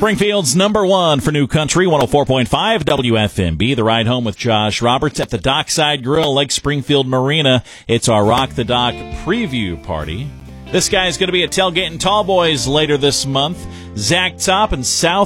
Springfield's number one for New Country, 104.5 WFMB. The ride home with Josh Roberts at the Dockside Grill, Lake Springfield Marina. It's our Rock the Dock preview party. This guy's going to be at Tailgate and Tall Boys later this month. Zach Top and South